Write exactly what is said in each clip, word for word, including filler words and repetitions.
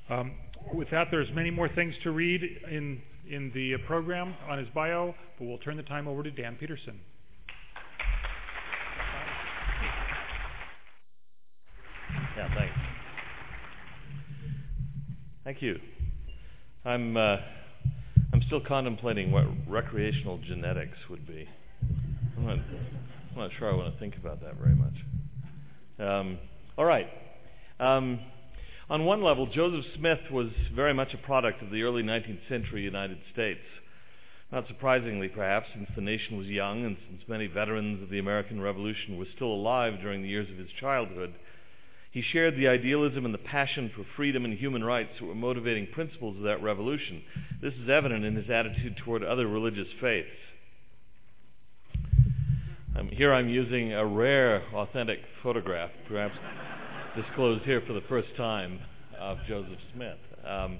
Um, with that, there's many more things to read in, in the program on his bio, but we'll turn the time over to Dan Peterson. Yeah, thanks. Thank you. I'm uh, I'm still contemplating what recreational genetics would be. I'm not, I'm not sure I want to think about that very much. Um, all right. Um, on one level, Joseph Smith was very much a product of the early nineteenth century United States. Not surprisingly, perhaps, since the nation was young and since many veterans of the American Revolution were still alive during the years of his childhood, he shared the idealism and the passion for freedom and human rights that were motivating principles of that revolution. This is evident in his attitude toward other religious faiths. Um, here I'm using a rare, authentic photograph, perhaps disclosed here for the first time, of Joseph Smith. Um,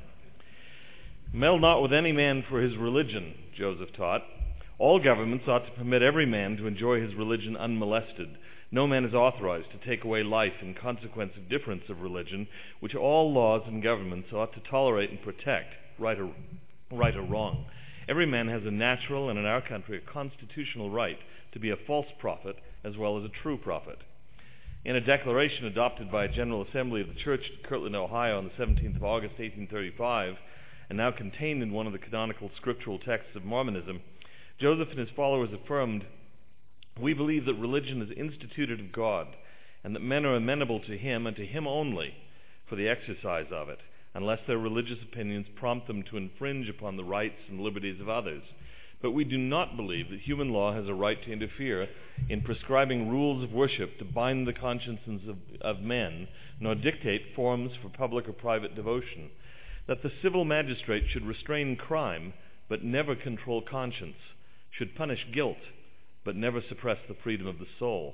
Meddle not with any man for his religion, Joseph taught. All governments ought to permit every man to enjoy his religion unmolested. No man is authorized to take away life in consequence of difference of religion, which all laws and governments ought to tolerate and protect, right or, right or wrong. Every man has a natural, and in our country, a constitutional right to be a false prophet as well as a true prophet. In a declaration adopted by a General Assembly of the Church at Kirtland, Ohio on the seventeenth of August, eighteen thirty-five, and now contained in one of the canonical scriptural texts of Mormonism, Joseph and his followers affirmed, "We believe that religion is instituted of God, and that men are amenable to Him and to Him only for the exercise of it, unless their religious opinions prompt them to infringe upon the rights and liberties of others. But we do not believe that human law has a right to interfere in prescribing rules of worship to bind the consciences of, of men, nor dictate forms for public or private devotion. That the civil magistrate should restrain crime, but never control conscience, should punish guilt, but never suppress the freedom of the soul."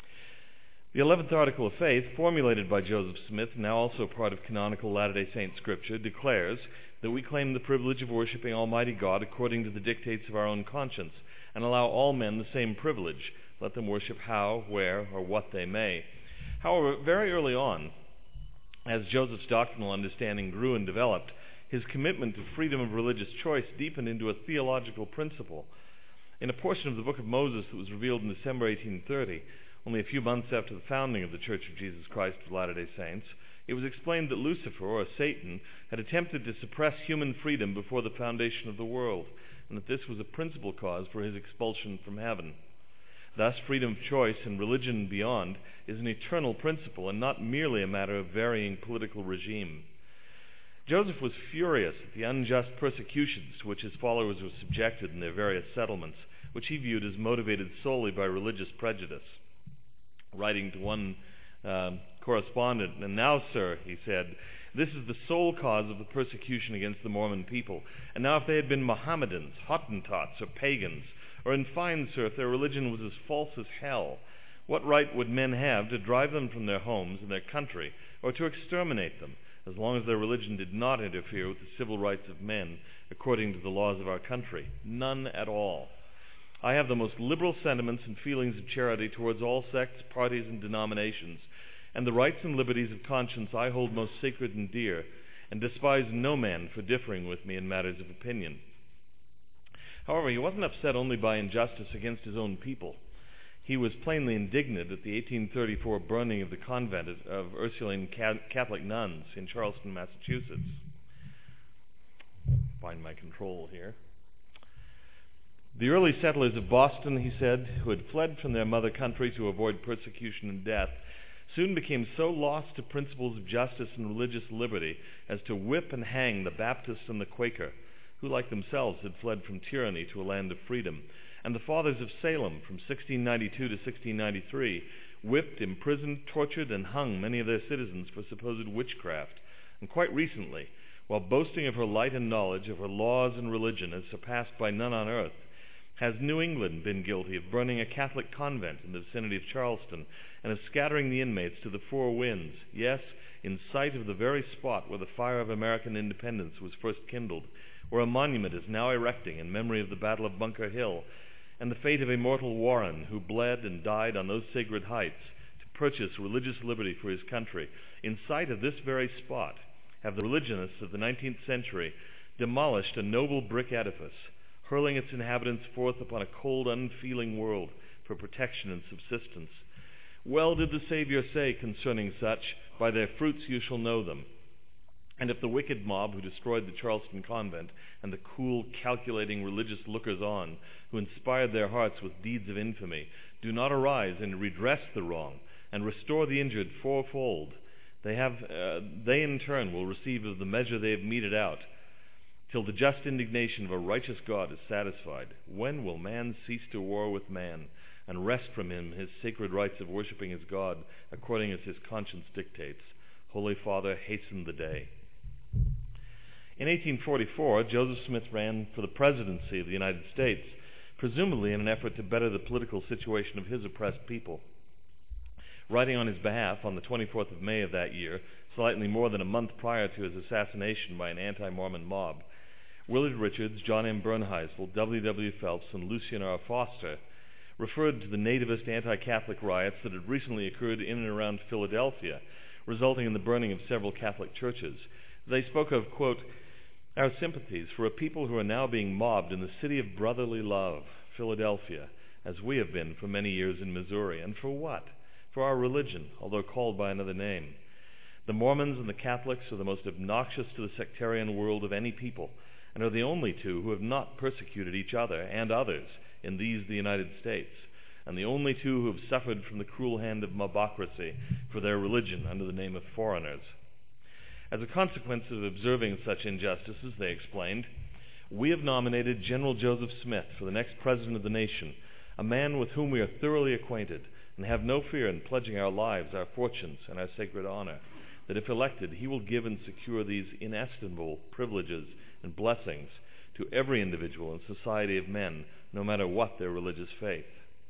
The eleventh Article of Faith, formulated by Joseph Smith, now also part of canonical Latter-day Saint Scripture, declares that we claim the privilege of worshiping Almighty God according to the dictates of our own conscience, and allow all men the same privilege, let them worship how, where, or what they may. However, very early on, as Joseph's doctrinal understanding grew and developed, his commitment to freedom of religious choice deepened into a theological principle. In a portion of the Book of Moses that was revealed in December eighteen thirty, only a few months after the founding of the Church of Jesus Christ of Latter-day Saints, it was explained that Lucifer, or Satan, had attempted to suppress human freedom before the foundation of the world, and that this was a principal cause for his expulsion from heaven. Thus, freedom of choice in religion and beyond is an eternal principle and not merely a matter of varying political regime. Joseph was furious at the unjust persecutions to which his followers were subjected in their various settlements, which he viewed as motivated solely by religious prejudice. Writing to one uh, correspondent, "And now, sir," he said, "this is the sole cause of the persecution against the Mormon people. And now if they had been Mohammedans, Hottentots, or pagans, or in fine, sir, if their religion was as false as hell, what right would men have to drive them from their homes and their country, or to exterminate them, as long as their religion did not interfere with the civil rights of men according to the laws of our country? None at all. I have the most liberal sentiments and feelings of charity towards all sects, parties, and denominations, and the rights and liberties of conscience I hold most sacred and dear, and despise no man for differing with me in matters of opinion." However, he wasn't upset only by injustice against his own people. He was plainly indignant at the eighteen thirty-four burning of the convent of Ursuline Catholic nuns in Charleston, Massachusetts. Find my control here. "The early settlers of Boston," he said, "who had fled from their mother country to avoid persecution and death, soon became so lost to principles of justice and religious liberty as to whip and hang the Baptist and the Quaker, who like themselves had fled from tyranny to a land of freedom. And the fathers of Salem from sixteen ninety-two to sixteen ninety-three whipped, imprisoned, tortured, and hung many of their citizens for supposed witchcraft. And quite recently, while boasting of her light and knowledge of her laws and religion as surpassed by none on earth, has New England been guilty of burning a Catholic convent in the vicinity of Charleston and of scattering the inmates to the four winds, yes, in sight of the very spot where the fire of American independence was first kindled, where a monument is now erecting in memory of the Battle of Bunker Hill and the fate of immortal Warren, who bled and died on those sacred heights to purchase religious liberty for his country. In sight of this very spot have the religionists of the nineteenth century demolished a noble brick edifice, hurling its inhabitants forth upon a cold, unfeeling world for protection and subsistence. Well did the Savior say concerning such, "By their fruits you shall know them." And if the wicked mob who destroyed the Charleston convent and the cool, calculating religious lookers-on who inspired their hearts with deeds of infamy do not arise and redress the wrong and restore the injured fourfold, they have, uh, they in turn will receive of the measure they have meted out, till the just indignation of a righteous God is satisfied. When will man cease to war with man and wrest from him his sacred rights of worshipping his God according as his conscience dictates? Holy Father, hasten the day. In eighteen forty-four, Joseph Smith ran for the presidency of the United States, presumably in an effort to better the political situation of his oppressed people. Writing on his behalf on the twenty-fourth of May of that year, slightly more than a month prior to his assassination by an anti-Mormon mob, Willard Richards, John M. Bernheisel, W. W. Phelps, and Lucien R. Foster referred to the nativist anti-Catholic riots that had recently occurred in and around Philadelphia, resulting in the burning of several Catholic churches. They spoke of, quote, "Our sympathies for a people who are now being mobbed in the city of brotherly love, Philadelphia, as we have been for many years in Missouri. And for what? For our religion, although called by another name. The Mormons and the Catholics are the most obnoxious to the sectarian world of any people, and are the only two who have not persecuted each other and others in these the United States, and the only two who have suffered from the cruel hand of mobocracy for their religion under the name of foreigners." As a consequence of observing such injustices, they explained, "We have nominated General Joseph Smith for the next president of the nation, a man with whom we are thoroughly acquainted, and have no fear in pledging our lives, our fortunes, and our sacred honor, that if elected, he will give and secure these inestimable privileges and blessings to every individual and society of men, no matter what their religious faith."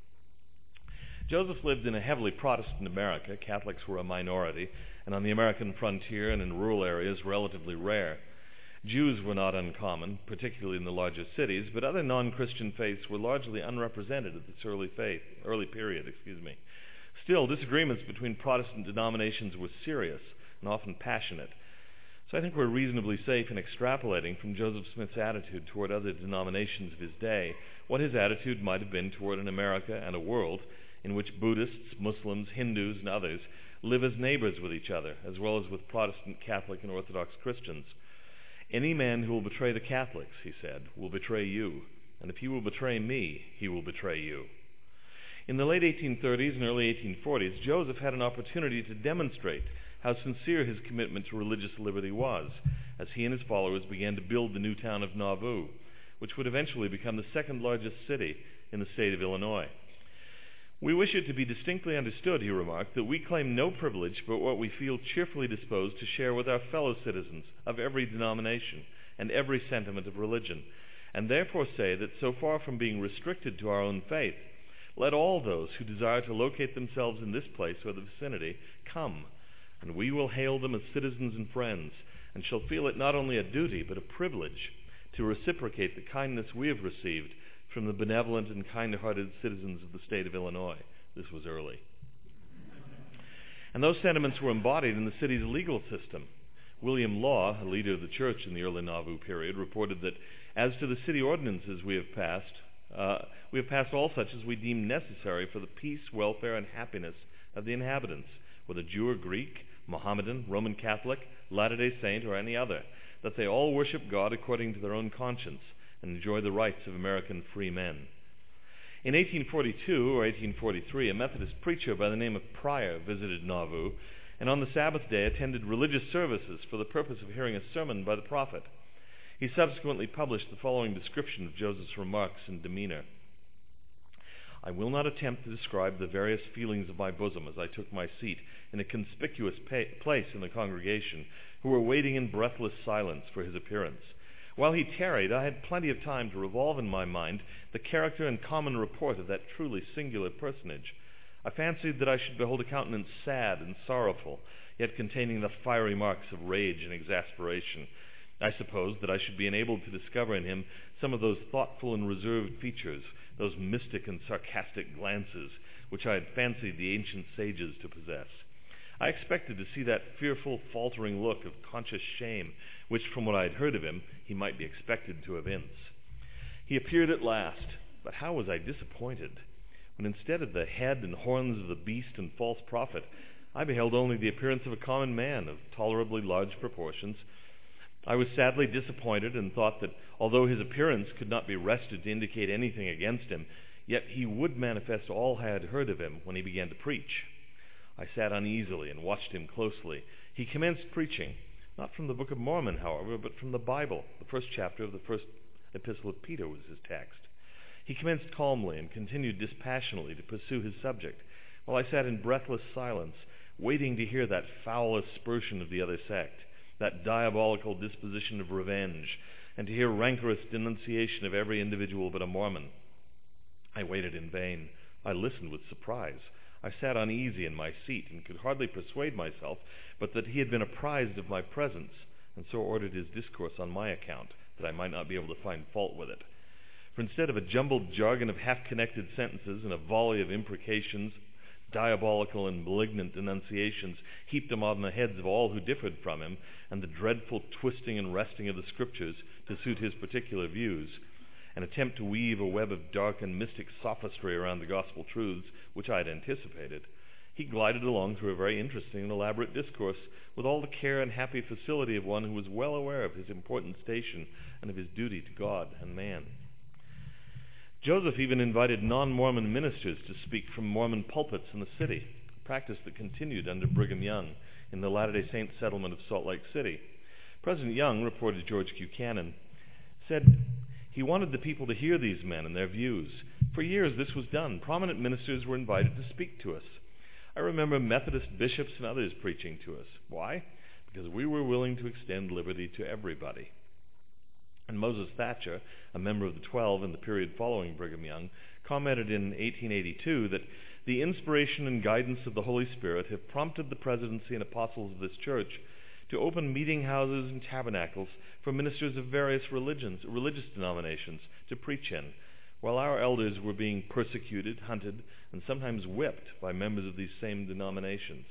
Joseph lived in a heavily Protestant America. Catholics were a minority, and on the American frontier and in rural areas relatively rare. Jews were not uncommon, particularly in the larger cities, but other non-Christian faiths were largely unrepresented at this early faith, early period, excuse me. Still, disagreements between Protestant denominations were serious and often passionate. So I think we're reasonably safe in extrapolating from Joseph Smith's attitude toward other denominations of his day what his attitude might have been toward an America and a world in which Buddhists, Muslims, Hindus, and others live as neighbors with each other, as well as with Protestant, Catholic, and Orthodox Christians. "Any man who will betray the Catholics," he said, "will betray you, and if he will betray me, he will betray you." In the late eighteen thirties and early eighteen forties, Joseph had an opportunity to demonstrate how sincere his commitment to religious liberty was, as he and his followers began to build the new town of Nauvoo, which would eventually become the second largest city in the state of Illinois. "We wish it to be distinctly understood," he remarked, "that we claim no privilege but what we feel cheerfully disposed to share with our fellow citizens of every denomination and every sentiment of religion, and therefore say that so far from being restricted to our own faith, let all those who desire to locate themselves in this place or the vicinity come, and we will hail them as citizens and friends, and shall feel it not only a duty but a privilege to reciprocate the kindness we have received from the benevolent and kind-hearted citizens of the state of Illinois." This was early. And those sentiments were embodied in the city's legal system. William Law, a leader of the church in the early Nauvoo period, reported that, "As to the city ordinances we have passed, uh, we have passed all such as we deem necessary for the peace, welfare, and happiness of the inhabitants, whether Jew or Greek, Mohammedan, Roman Catholic, Latter-day Saint, or any other, that they all worship God according to their own conscience, and enjoy the rights of American free men." In eighteen forty-two or eighteen forty-three, a Methodist preacher by the name of Pryor visited Nauvoo, and on the Sabbath day attended religious services for the purpose of hearing a sermon by the prophet. He subsequently published the following description of Joseph's remarks and demeanor. "I will not attempt to describe the various feelings of my bosom as I took my seat in a conspicuous pa- place in the congregation, who were waiting in breathless silence for his appearance. While he tarried, I had plenty of time to revolve in my mind the character and common report of that truly singular personage. I fancied that I should behold a countenance sad and sorrowful, yet containing the fiery marks of rage and exasperation. I supposed that I should be enabled to discover in him some of those thoughtful and reserved features, those mystic and sarcastic glances, which I had fancied the ancient sages to possess. I expected to see that fearful, faltering look of conscious shame, which, from what I had heard of him, he might be expected to evince. He appeared at last, but how was I disappointed, when instead of the head and horns of the beast and false prophet, I beheld only the appearance of a common man of tolerably large proportions. I was sadly disappointed, and thought that although his appearance could not be wrested to indicate anything against him, yet he would manifest all I had heard of him when he began to preach. I sat uneasily and watched him closely. He commenced preaching, not from the Book of Mormon, however, but from the Bible. The first chapter of the first epistle of Peter was his text. He commenced calmly and continued dispassionately to pursue his subject, while I sat in breathless silence, waiting to hear that foul aspersion of the other sect, that diabolical disposition of revenge, and to hear rancorous denunciation of every individual but a Mormon. I waited in vain. I listened with surprise. I sat uneasy in my seat, and could hardly persuade myself but that he had been apprised of my presence, and so ordered his discourse on my account, that I might not be able to find fault with it. For instead of a jumbled jargon of half-connected sentences and a volley of imprecations, diabolical and malignant denunciations heaped upon the heads of all who differed from him, and the dreadful twisting and wresting of the Scriptures to suit his particular views, an attempt to weave a web of dark and mystic sophistry around the gospel truths which I had anticipated, he glided along through a very interesting and elaborate discourse with all the care and happy facility of one who was well aware of his important station and of his duty to God and man. Joseph even invited non-Mormon ministers to speak from Mormon pulpits in the city, a practice that continued under Brigham Young in the Latter-day Saint settlement of Salt Lake City. President Young, reported George Buchanan, said he wanted the people to hear these men and their views. For years this was done. Prominent ministers were invited to speak to us. I remember Methodist bishops and others preaching to us. Why? Because we were willing to extend liberty to everybody. And Moses Thatcher, a member of the Twelve in the period following Brigham Young, commented in eighteen eighty-two that the inspiration and guidance of the Holy Spirit have prompted the presidency and apostles of this church to open meeting houses and tabernacles for ministers of various religions, religious denominations to preach in, while our elders were being persecuted, hunted, and sometimes whipped by members of these same denominations.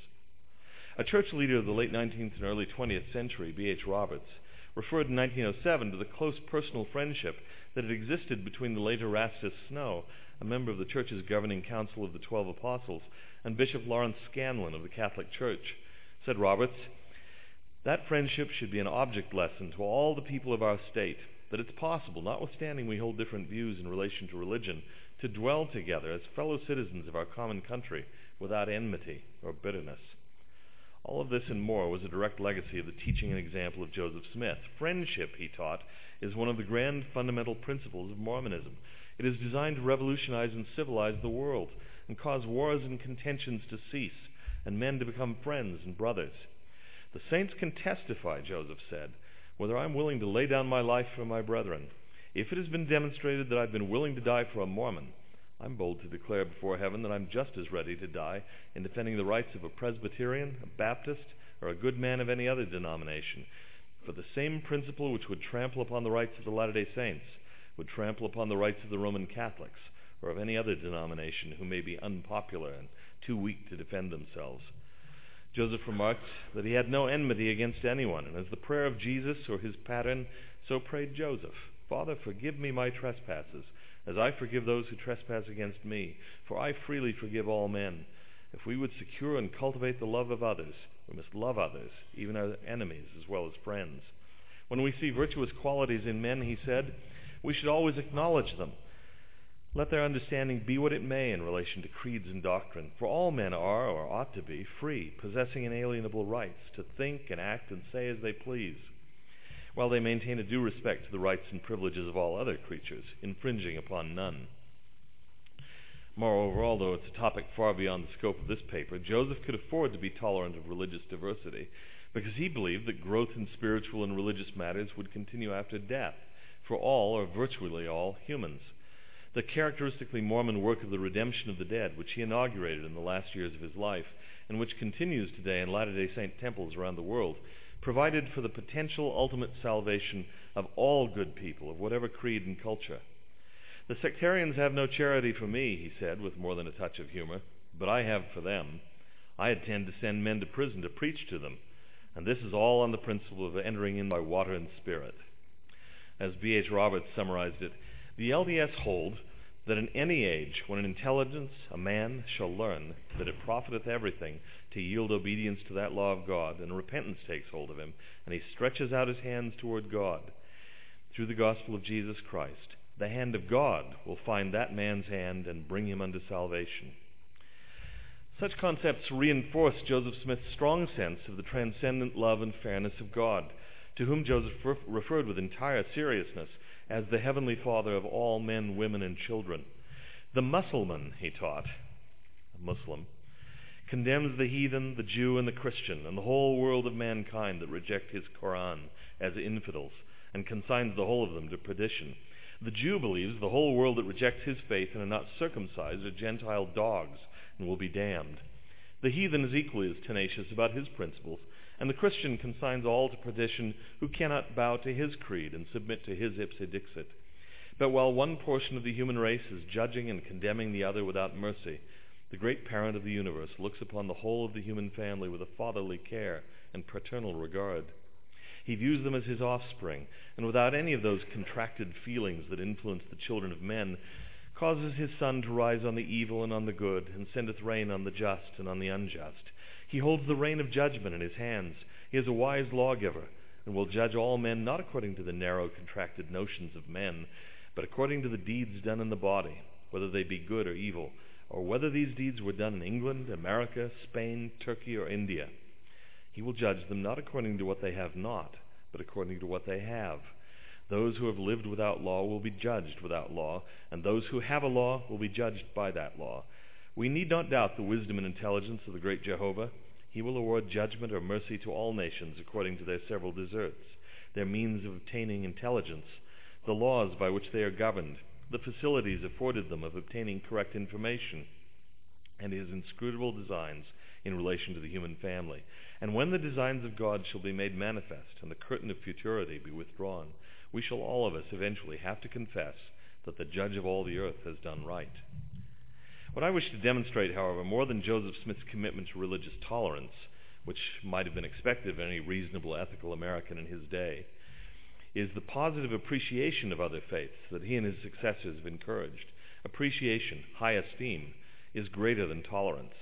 A church leader of the late nineteenth and early twentieth century, B H Roberts, referred in nineteen oh seven to the close personal friendship that had existed between the late Erastus Snow, a member of the church's governing council of the Twelve Apostles, and Bishop Lawrence Scanlon of the Catholic Church. Said Roberts, "That friendship should be an object lesson to all the people of our state, that it's possible, notwithstanding we hold different views in relation to religion, to dwell together as fellow citizens of our common country without enmity or bitterness." All of this and more was a direct legacy of the teaching and example of Joseph Smith. Friendship, he taught, is one of the grand fundamental principles of Mormonism. It is designed to revolutionize and civilize the world and cause wars and contentions to cease and men to become friends and brothers. The saints can testify, Joseph said, whether I'm willing to lay down my life for my brethren. If it has been demonstrated that I've been willing to die for a Mormon, I'm bold to declare before heaven that I'm just as ready to die in defending the rights of a Presbyterian, a Baptist, or a good man of any other denomination. For the same principle which would trample upon the rights of the Latter-day Saints would trample upon the rights of the Roman Catholics, or of any other denomination who may be unpopular and too weak to defend themselves. Joseph remarked that he had no enmity against anyone, and as the prayer of Jesus or his pattern, so prayed Joseph. "Father, forgive me my trespasses, as I forgive those who trespass against me, for I freely forgive all men." If we would secure and cultivate the love of others, we must love others, even our enemies as well as friends. When we see virtuous qualities in men, he said, we should always acknowledge them, let their understanding be what it may in relation to creeds and doctrine. For all men are, or ought to be, free, possessing inalienable rights to think and act and say as they please, while they maintain a due respect to the rights and privileges of all other creatures, infringing upon none. Moreover, although it's a topic far beyond the scope of this paper, Joseph could afford to be tolerant of religious diversity, because he believed that growth in spiritual and religious matters would continue after death, for all, or virtually all, humans. The characteristically Mormon work of the redemption of the dead, which he inaugurated in the last years of his life, and which continues today in Latter-day Saint temples around the world, provided for the potential ultimate salvation of all good people of whatever creed and culture. "The sectarians have no charity for me," he said with more than a touch of humor, "but I have for them. I intend to send men to prison to preach to them, and this is all on the principle of entering in by water and spirit. As B H Roberts summarized it, the L D S hold that in any age, when in intelligence a man shall learn that it profiteth everything to yield obedience to that law of God, and repentance takes hold of him, and he stretches out his hands toward God, through the gospel of Jesus Christ, the hand of God will find that man's hand and bring him unto salvation. Such concepts reinforce Joseph Smith's strong sense of the transcendent love and fairness of God, to whom Joseph referred with entire seriousness as the Heavenly Father of all men, women, and children. The Mussulman, he taught, a Muslim, condemns the heathen, the Jew, and the Christian, and the whole world of mankind that reject his Quran as infidels, and consigns the whole of them to perdition. The Jew believes the whole world that rejects his faith and are not circumcised are Gentile dogs and will be damned. The heathen is equally as tenacious about his principles, and the Christian consigns all to perdition who cannot bow to his creed and submit to his ipse dixit. But while one portion of the human race is judging and condemning the other without mercy, the great parent of the universe looks upon the whole of the human family with a fatherly care and paternal regard. He views them as his offspring, and without any of those contracted feelings that influence the children of men, causes his sun to rise on the evil and on the good, and sendeth rain on the just and on the unjust. He holds the rein of judgment in his hands. He is a wise lawgiver, and will judge all men not according to the narrow, contracted notions of men, but according to the deeds done in the body, whether they be good or evil, or whether these deeds were done in England, America, Spain, Turkey, or India. He will judge them not according to what they have not, but according to what they have. Those who have lived without law will be judged without law, and those who have a law will be judged by that law. We need not doubt the wisdom and intelligence of the great Jehovah. He will award judgment or mercy to all nations according to their several deserts, their means of obtaining intelligence, the laws by which they are governed, the facilities afforded them of obtaining correct information, and his inscrutable designs in relation to the human family. And when the designs of God shall be made manifest, and the curtain of futurity be withdrawn, we shall all of us eventually have to confess that the Judge of all the earth has done right. What I wish to demonstrate, however, more than Joseph Smith's commitment to religious tolerance, which might have been expected of any reasonable ethical American in his day, is the positive appreciation of other faiths that he and his successors have encouraged. Appreciation, high esteem, is greater than tolerance.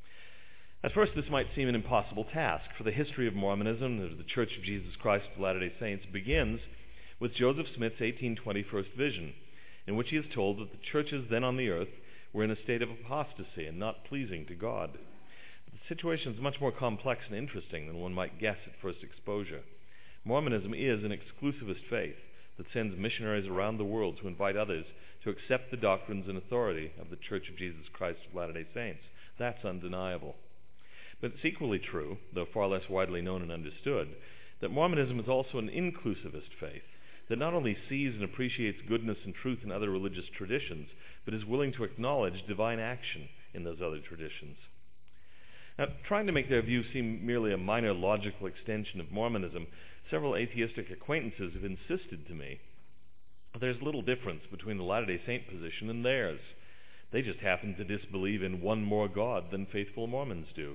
At first, this might seem an impossible task, for the history of Mormonism and of the Church of Jesus Christ of Latter-day Saints begins with Joseph Smith's eighteen twenty first vision, in which he is told that the churches then on the earth were in a state of apostasy and not pleasing to God. The situation is much more complex and interesting than one might guess at first exposure. Mormonism is an exclusivist faith that sends missionaries around the world to invite others to accept the doctrines and authority of the Church of Jesus Christ of Latter-day Saints. That's undeniable. But it's equally true, though far less widely known and understood, that Mormonism is also an inclusivist faith that not only sees and appreciates goodness and truth in other religious traditions, but is willing to acknowledge divine action in those other traditions. Now, trying to make their view seem merely a minor logical extension of Mormonism, several atheistic acquaintances have insisted to me that there's little difference between the Latter-day Saint position and theirs. They just happen to disbelieve in one more God than faithful Mormons do.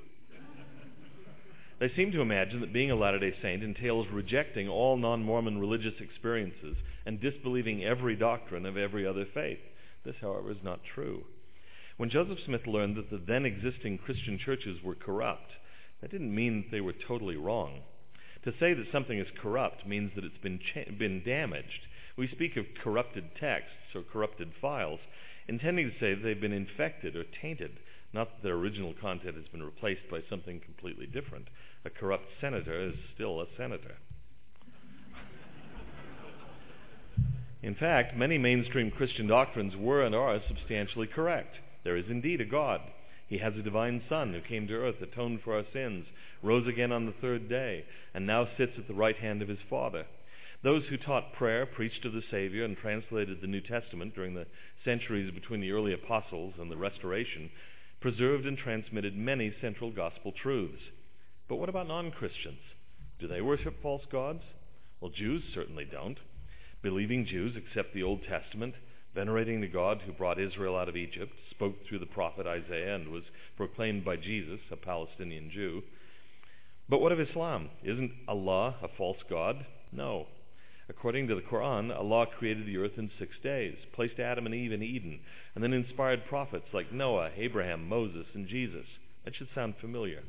They seem to imagine that being a Latter-day Saint entails rejecting all non-Mormon religious experiences and disbelieving every doctrine of every other faith. This, however, is not true. When Joseph Smith learned that the then existing Christian churches were corrupt, that didn't mean that they were totally wrong. To say that something is corrupt means that it's been cha- been damaged. We speak of corrupted texts or corrupted files, intending to say that they've been infected or tainted, not that their original content has been replaced by something completely different. A corrupt senator is still a senator. In fact, many mainstream Christian doctrines were and are substantially correct. There is indeed a God. He has a divine Son who came to earth, atoned for our sins, rose again on the third day, and now sits at the right hand of his Father. Those who taught prayer, preached of the Savior, and translated the New Testament during the centuries between the early apostles and the Restoration preserved and transmitted many central gospel truths. But what about non-Christians? Do they worship false gods? Well, Jews certainly don't. Believing Jews accept the Old Testament, venerating the God who brought Israel out of Egypt, spoke through the prophet Isaiah, and was proclaimed by Jesus, a Palestinian Jew. But what of Islam? Isn't Allah a false god? No. According to the Quran, Allah created the earth in six days, placed Adam and Eve in Eden, and then inspired prophets like Noah, Abraham, Moses, and Jesus. That should sound familiar.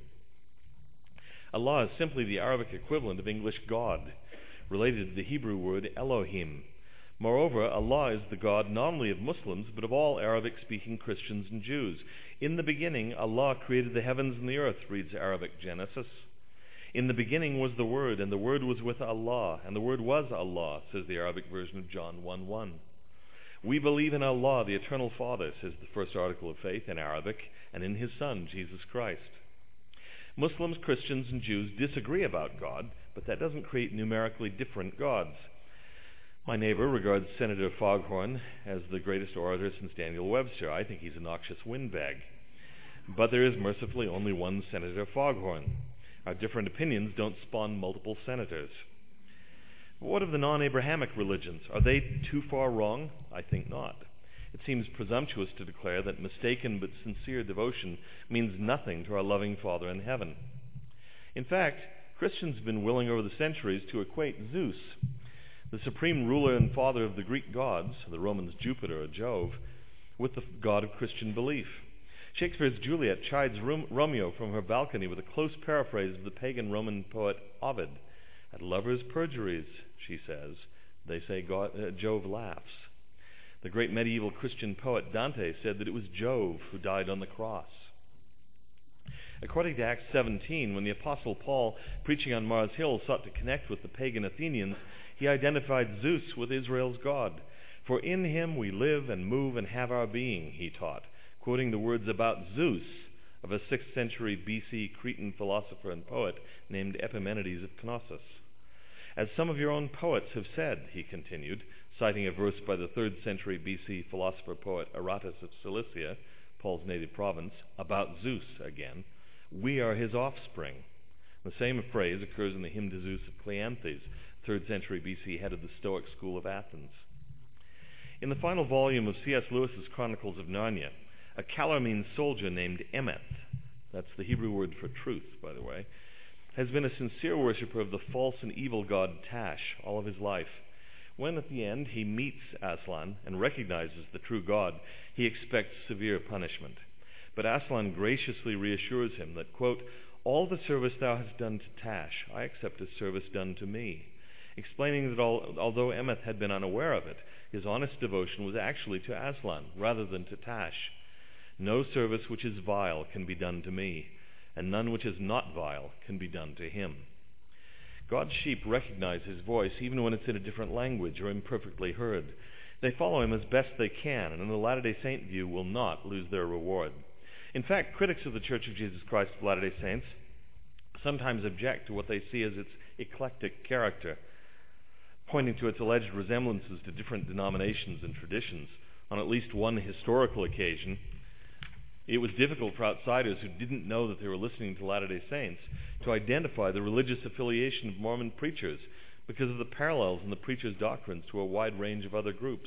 Allah is simply the Arabic equivalent of English God, related to the Hebrew word Elohim. Moreover, Allah is the God not only of Muslims, but of all Arabic-speaking Christians and Jews. In the beginning, Allah created the heavens and the earth, reads Arabic Genesis. In the beginning was the Word, and the Word was with Allah, and the Word was Allah, says the Arabic version of John one one. We believe in Allah, the Eternal Father, says the first article of faith in Arabic, and in His Son, Jesus Christ. Muslims, Christians, and Jews disagree about God, but that doesn't create numerically different gods. My neighbor regards Senator Foghorn as the greatest orator since Daniel Webster. I think he's a noxious windbag. But there is mercifully only one Senator Foghorn. Our different opinions don't spawn multiple senators. But what of the non-Abrahamic religions? Are they too far wrong? I think not. It seems presumptuous to declare that mistaken but sincere devotion means nothing to our loving Father in heaven. In fact, Christians have been willing over the centuries to equate Zeus, the supreme ruler and father of the Greek gods, the Romans Jupiter or Jove, with the God of Christian belief. Shakespeare's Juliet chides Romeo from her balcony with a close paraphrase of the pagan Roman poet Ovid. At lovers' perjuries, she says, they say God, uh, Jove laughs. The great medieval Christian poet Dante said that it was Jove who died on the cross. According to Acts seventeen, when the Apostle Paul, preaching on Mars Hill, sought to connect with the pagan Athenians, he identified Zeus with Israel's God. For in him we live and move and have our being, he taught, quoting the words about Zeus of a sixth century B C Cretan philosopher and poet named Epimenides of Knossos. As some of your own poets have said, he continued, citing a verse by the third century B C philosopher-poet Aratus of Cilicia, Paul's native province, about Zeus again, we are his offspring. The same phrase occurs in the hymn to Zeus of Cleanthes, third century B C head of the Stoic school of Athens. In the final volume of C S Lewis's Chronicles of Narnia, a Calormene soldier named Emeth, that's the Hebrew word for truth, by the way, has been a sincere worshipper of the false and evil god Tash all of his life. When at the end he meets Aslan and recognizes the true God, he expects severe punishment. But Aslan graciously reassures him that, quote, all the service thou hast done to Tash, I accept as service done to me, explaining that all, although Emeth had been unaware of it, his honest devotion was actually to Aslan rather than to Tash. No service which is vile can be done to me, and none which is not vile can be done to him. God's sheep recognize his voice even when it's in a different language or imperfectly heard. They follow him as best they can, and in the Latter-day Saint view will not lose their reward. In fact, critics of the Church of Jesus Christ of Latter-day Saints sometimes object to what they see as its eclectic character, pointing to its alleged resemblances to different denominations and traditions. On at least one historical occasion, it was difficult for outsiders who didn't know that they were listening to Latter-day Saints to identify the religious affiliation of Mormon preachers because of the parallels in the preachers' doctrines to a wide range of other groups.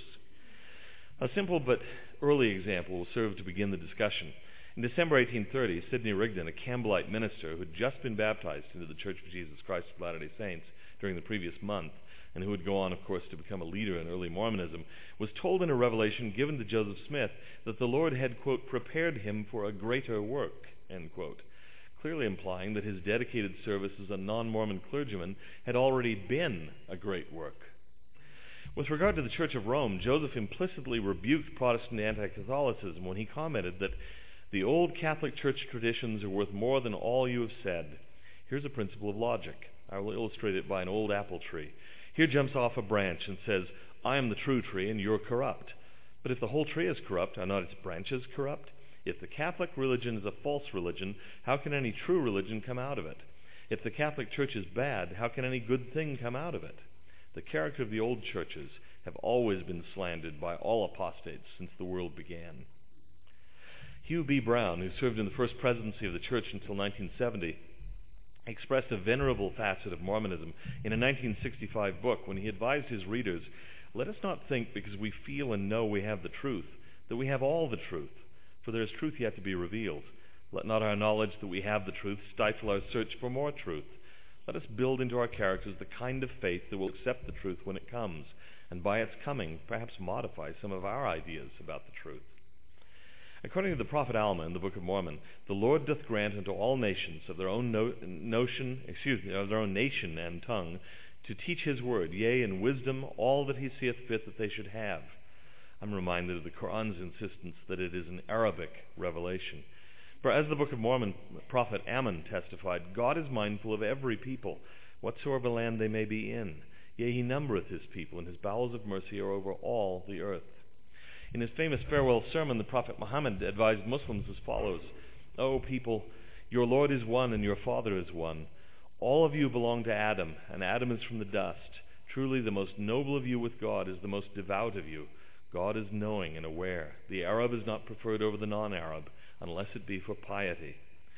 A simple but early example will serve to begin the discussion. In December eighteen thirty, Sidney Rigdon, a Campbellite minister who had just been baptized into the Church of Jesus Christ of Latter-day Saints during the previous month, and who would go on, of course, to become a leader in early Mormonism, was told in a revelation given to Joseph Smith that the Lord had, quote, prepared him for a greater work, end quote, clearly implying that his dedicated service as a non-Mormon clergyman had already been a great work. With regard to the Church of Rome, Joseph implicitly rebuked Protestant anti-Catholicism when he commented that the old Catholic Church traditions are worth more than all you have said. Here's a principle of logic. I will illustrate it by an old apple tree. Here jumps off a branch and says, I am the true tree and you're corrupt. But if the whole tree is corrupt, are not its branches corrupt? If the Catholic religion is a false religion, how can any true religion come out of it? If the Catholic Church is bad, how can any good thing come out of it? The character of the old churches have always been slandered by all apostates since the world began. Hugh B. Brown, who served in the first presidency of the church until nineteen seventy, expressed a venerable facet of Mormonism in a nineteen sixty-five book when he advised his readers Let us not think because we feel and know we have the truth, that we have all the truth, for there is truth yet to be revealed. Let not our knowledge that we have the truth stifle our search for more truth. Let us build into our characters the kind of faith that will accept the truth when it comes, and by its coming, perhaps modify some of our ideas about the truth. According to the prophet Alma in the Book of Mormon, the Lord doth grant unto all nations of their own no- notion, excuse me, of their own nation and tongue, to teach his word, yea, in wisdom, all that he seeth fit that they should have. I'm reminded of the Quran's insistence that it is an Arabic revelation. For as the Book of Mormon prophet Ammon testified, God is mindful of every people, whatsoever land they may be in. Yea, he numbereth his people, and his bowels of mercy are over all the earth. In his famous farewell sermon, the Prophet Muhammad advised Muslims as follows: O people, your Lord is one and your Father is one. All of you belong to Adam, and Adam is from the dust. Truly the most noble of you with God is the most devout of you. God is knowing and aware. The Arab is not preferred over the non-Arab, unless it be for piety.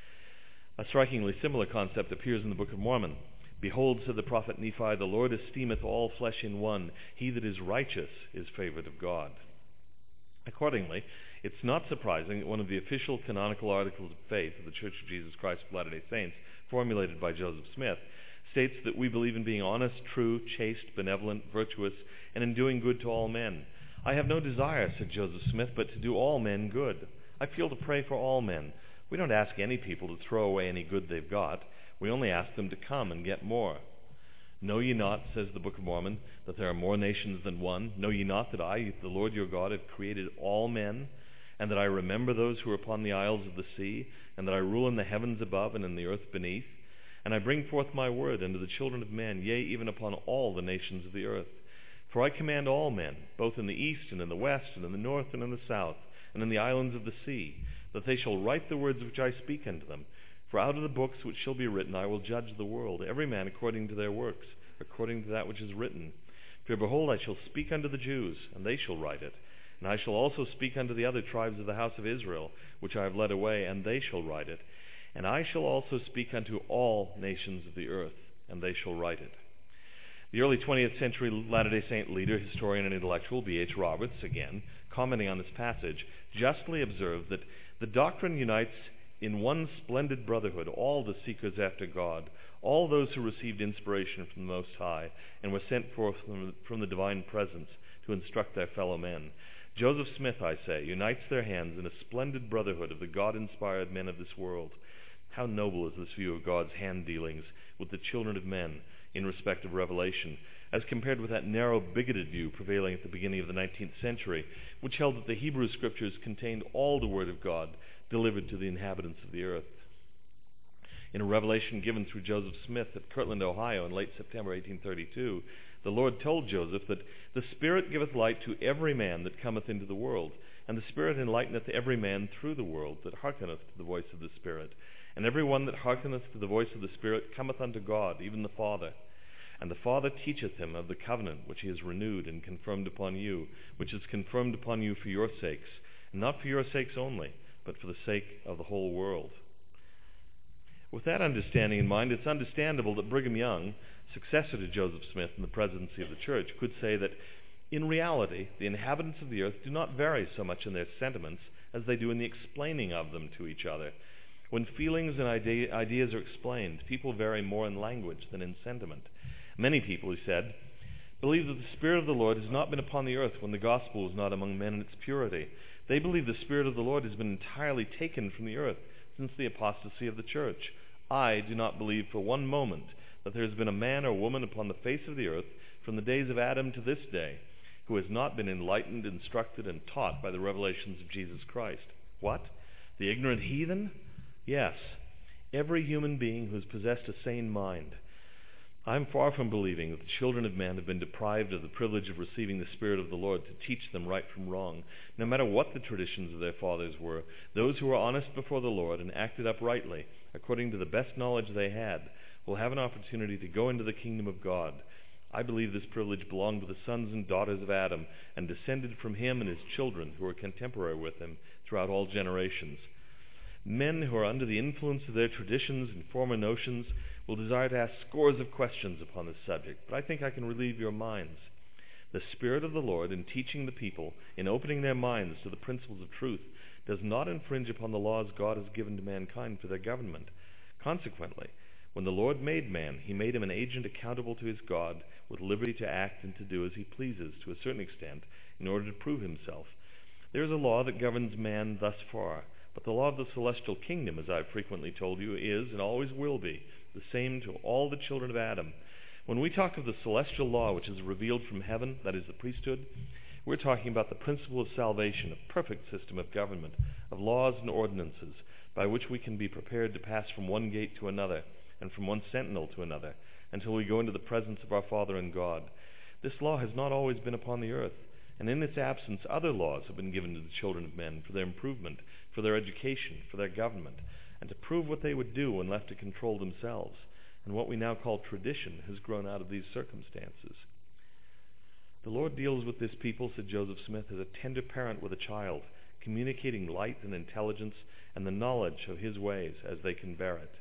A strikingly similar concept appears in the Book of Mormon. Behold, said the prophet Nephi, the Lord esteemeth all flesh in one. He that is righteous is favored of God. Accordingly, it's not surprising that one of the official canonical articles of faith of the Church of Jesus Christ of Latter-day Saints, formulated by Joseph Smith, states that we believe in being honest, true, chaste, benevolent, virtuous, and in doing good to all men. I have no desire, said Joseph Smith, but to do all men good. I feel to pray for all men. We don't ask any people to throw away any good they've got. We only ask them to come and get more. Know ye not, says the Book of Mormon, that there are more nations than one? Know ye not that I, the Lord your God, have created all men, and that I remember those who are upon the isles of the sea, and that I rule in the heavens above and in the earth beneath? And I bring forth my word unto the children of men, yea, even upon all the nations of the earth. For I command all men, both in the east and in the west, and in the north and in the south, and in the islands of the sea, that they shall write the words which I speak unto them. For out of the books which shall be written I will judge the world, every man according to their works, according to that which is written. For behold, I shall speak unto the Jews, and they shall write it. And I shall also speak unto the other tribes of the house of Israel, which I have led away, and they shall write it. And I shall also speak unto all nations of the earth, and they shall write it. The early twentieth century Latter-day Saint leader, historian, and intellectual B H Roberts, again, commenting on this passage, justly observed that the doctrine unites in one splendid brotherhood all the seekers after God, all those who received inspiration from the Most High and were sent forth from, from the divine presence to instruct their fellow men. Joseph Smith, I say, unites their hands in a splendid brotherhood of the God-inspired men of this world. How noble is this view of God's hand-dealings with the children of men in respect of revelation, as compared with that narrow, bigoted view prevailing at the beginning of the nineteenth century, which held that the Hebrew Scriptures contained all the Word of God delivered to the inhabitants of the earth. In a revelation given through Joseph Smith at Kirtland, Ohio in late September eighteen thirty-two, the Lord told Joseph that the Spirit giveth light to every man that cometh into the world, and the Spirit enlighteneth every man through the world that hearkeneth to the voice of the Spirit. And every one that hearkeneth to the voice of the Spirit cometh unto God, even the Father. And the Father teacheth him of the covenant which he has renewed and confirmed upon you, which is confirmed upon you for your sakes, and not for your sakes only, but for the sake of the whole world. With that understanding in mind, it's understandable that Brigham Young, successor to Joseph Smith in the presidency of the church, could say that in reality, the inhabitants of the earth do not vary so much in their sentiments as they do in the explaining of them to each other. When feelings and ide- ideas are explained, people vary more in language than in sentiment. Many people, he said, believe that the Spirit of the Lord has not been upon the earth when the gospel was not among men in its purity. They believe the Spirit of the Lord has been entirely taken from the earth since the apostasy of the church. I do not believe for one moment that there has been a man or woman upon the face of the earth from the days of Adam to this day who has not been enlightened, instructed, and taught by the revelations of Jesus Christ. What? The ignorant heathen? Yes, every human being who has possessed a sane mind. I am far from believing that the children of men have been deprived of the privilege of receiving the Spirit of the Lord to teach them right from wrong. No matter what the traditions of their fathers were, those who were honest before the Lord and acted uprightly, according to the best knowledge they had, will have an opportunity to go into the kingdom of God. I believe this privilege belonged to the sons and daughters of Adam and descended from him and his children who were contemporary with him throughout all generations. Men who are under the influence of their traditions and former notions will desire to ask scores of questions upon this subject, but I think I can relieve your minds. The Spirit of the Lord, in teaching the people, in opening their minds to the principles of truth, does not infringe upon the laws God has given to mankind for their government. Consequently, when the Lord made man, he made him an agent accountable to his God, with liberty to act and to do as he pleases to a certain extent, in order to prove himself. There is a law that governs man thus far, but the law of the celestial kingdom, as I have frequently told you, is, and always will be, the same to all the children of Adam. When we talk of the celestial law which is revealed from heaven, that is the priesthood, we're talking about the principle of salvation, a perfect system of government, of laws and ordinances, by which we can be prepared to pass from one gate to another, and from one sentinel to another, until we go into the presence of our Father and God. This law has not always been upon the earth, and in its absence other laws have been given to the children of men for their improvement, for their education, for their government, and to prove what they would do when left to control themselves. And what we now call tradition has grown out of these circumstances. The Lord deals with this people, said Joseph Smith, as a tender parent with a child, communicating light and intelligence and the knowledge of his ways as they can bear it.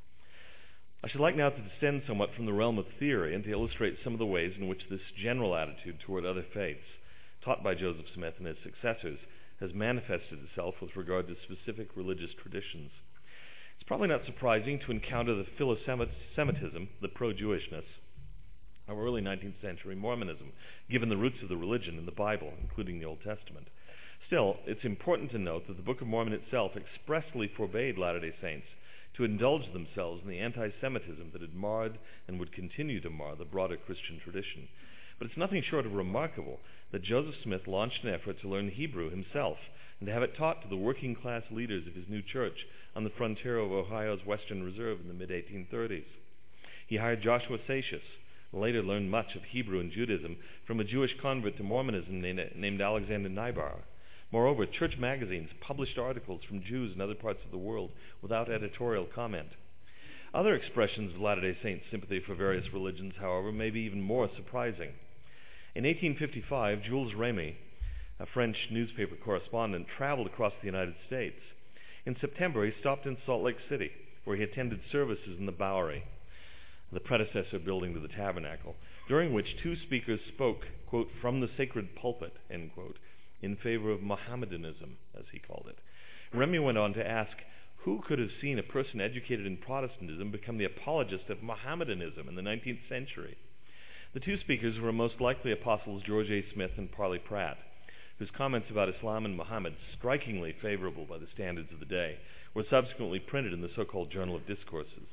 I should like now to descend somewhat from the realm of theory and to illustrate some of the ways in which this general attitude toward other faiths, taught by Joseph Smith and his successors, has manifested itself with regard to specific religious traditions. It's probably not surprising to encounter the philo-Semitism, the pro-Jewishness, of early nineteenth century Mormonism, given the roots of the religion in the Bible, including the Old Testament. Still, it's important to note that the Book of Mormon itself expressly forbade Latter-day Saints to indulge themselves in the anti-Semitism that had marred and would continue to mar the broader Christian tradition. But it's nothing short of remarkable that Joseph Smith launched an effort to learn Hebrew himself and to have it taught to the working-class leaders of his new church on the frontier of Ohio's Western Reserve in the mid eighteen thirties. He hired Joshua Satius, and later learned much of Hebrew and Judaism from a Jewish convert to Mormonism named Alexander Niebuhr. Moreover, church magazines published articles from Jews in other parts of the world without editorial comment. Other expressions of Latter-day Saints' sympathy for various religions, however, may be even more surprising. In eighteen fifty-five, Jules Remy, a French newspaper correspondent, traveled across the United States. In September, he stopped in Salt Lake City, where he attended services in the Bowery, the predecessor building to the Tabernacle, during which two speakers spoke, quote, from the sacred pulpit, end quote, in favor of Mohammedanism, as he called it. Remy went on to ask, who could have seen a person educated in Protestantism become the apologist of Mohammedanism in the nineteenth century? The two speakers were most likely apostles George A. Smith and Parley Pratt, whose comments about Islam and Muhammad, strikingly favorable by the standards of the day, were subsequently printed in the so-called Journal of Discourses.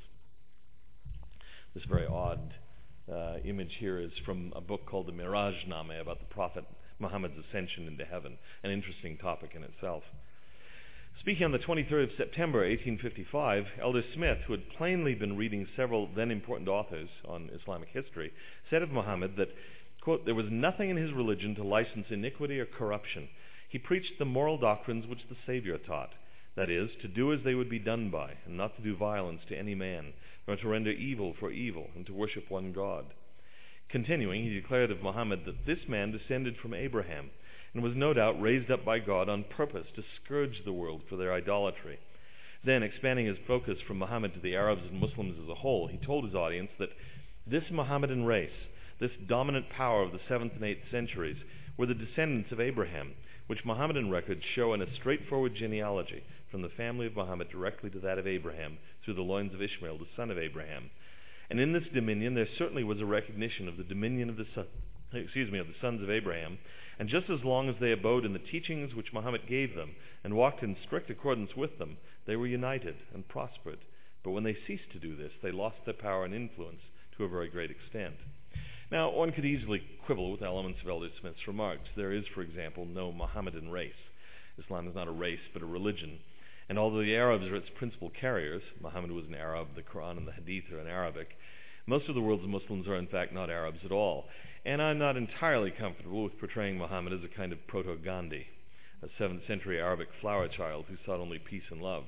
This very odd uh, image here is from a book called the Miraj-Nameh about the Prophet Muhammad's ascension into heaven, an interesting topic in itself. Speaking on the twenty-third of September, eighteen fifty-five, Elder Smith, who had plainly been reading several then important authors on Islamic history, said of Muhammad that, quote, there was nothing in his religion to license iniquity or corruption. He preached the moral doctrines which the Savior taught, that is, to do as they would be done by, and not to do violence to any man, nor to render evil for evil, and to worship one God. Continuing, he declared of Muhammad that this man descended from Abraham, and was no doubt raised up by God on purpose to scourge the world for their idolatry. Then, expanding his focus from Muhammad to the Arabs and Muslims as a whole, he told his audience that this Mohammedan race, this dominant power of the seventh and eighth centuries, were the descendants of Abraham, which Mohammedan records show in a straightforward genealogy from the family of Muhammad directly to that of Abraham, through the loins of Ishmael, the son of Abraham. And in this dominion there certainly was a recognition of the dominion of the son, excuse me, of the sons of Abraham, and just as long as they abode in the teachings which Muhammad gave them and walked in strict accordance with them, they were united and prospered. But when they ceased to do this, they lost their power and influence to a very great extent. Now, one could easily quibble with elements of Elder Smith's remarks. There is, for example, no Mohammedan race. Islam is not a race, but a religion. And although the Arabs are its principal carriers, Muhammad was an Arab, the Quran and the Hadith are in Arabic, most of the world's Muslims are in fact not Arabs at all. And I'm not entirely comfortable with portraying Muhammad as a kind of proto-Gandhi, a seventh century Arabic flower child who sought only peace and love.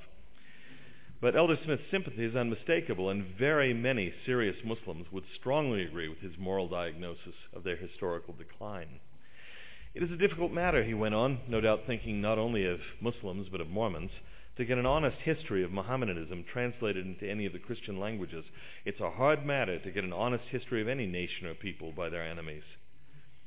But Elder Smith's sympathy is unmistakable, and very many serious Muslims would strongly agree with his moral diagnosis of their historical decline. It is a difficult matter, he went on, no doubt thinking not only of Muslims but of Mormons, to get an honest history of Mohammedanism translated into any of the Christian languages. It's a hard matter to get an honest history of any nation or people by their enemies.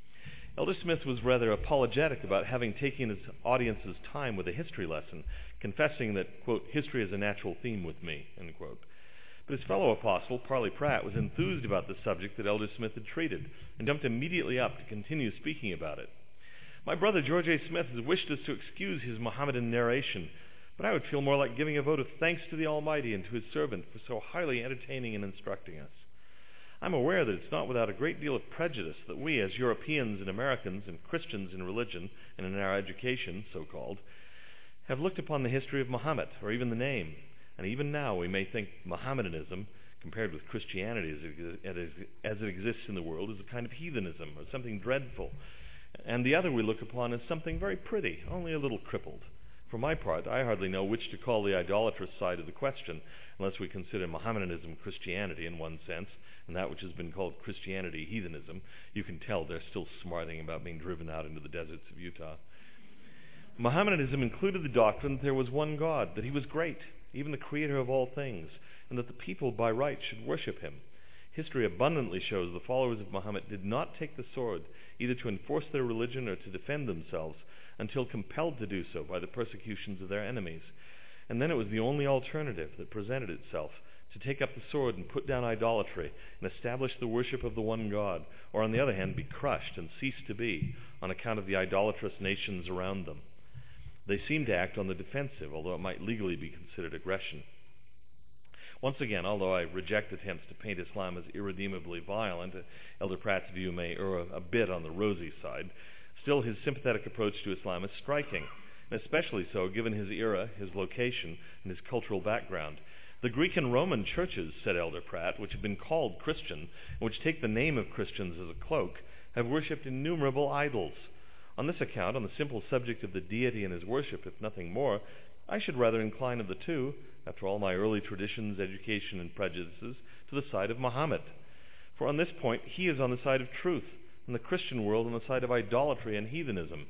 Elder Smith was rather apologetic about having taken his audience's time with a history lesson, confessing that, quote, history is a natural theme with me, end quote. But his fellow apostle, Parley Pratt, was enthused about the subject that Elder Smith had treated and jumped immediately up to continue speaking about it. My brother George A. Smith has wished us to excuse his Mohammedan narration, but I would feel more like giving a vote of thanks to the Almighty and to his servant for so highly entertaining and instructing us. I'm aware that it's not without a great deal of prejudice that we, as Europeans and Americans and Christians in religion and in our education, so-called, have looked upon the history of Muhammad, or even the name, and even now we may think Mohammedanism, compared with Christianity as it, as it exists in the world, is a kind of heathenism or something dreadful, and the other we look upon as something very pretty, only a little crippled. For my part, I hardly know which to call the idolatrous side of the question, unless we consider Mohammedanism Christianity in one sense, and that which has been called Christianity heathenism. You can tell they're still smarting about being driven out into the deserts of Utah. Mohammedanism included the doctrine that there was one God, that he was great, even the creator of all things, and that the people by right should worship him. History abundantly shows the followers of Muhammad did not take the sword, either to enforce their religion or to defend themselves, until compelled to do so by the persecutions of their enemies. And then it was the only alternative that presented itself, to take up the sword and put down idolatry and establish the worship of the one God, or on the other hand, be crushed and cease to be on account of the idolatrous nations around them. They seemed to act on the defensive, although it might legally be considered aggression. Once again, although I reject attempts to paint Islam as irredeemably violent, Elder Pratt's view may err a bit on the rosy side, still his sympathetic approach to Islam is striking, and especially so given his era, his location, and his cultural background. The Greek and Roman churches, said Elder Pratt, which have been called Christian, and which take the name of Christians as a cloak, have worshipped innumerable idols. On this account, on the simple subject of the deity and his worship, if nothing more, I should rather incline of the two, after all my early traditions, education, and prejudices, to the side of Muhammad. For on this point, he is on the side of truth, and the Christian world on the side of idolatry and heathenism.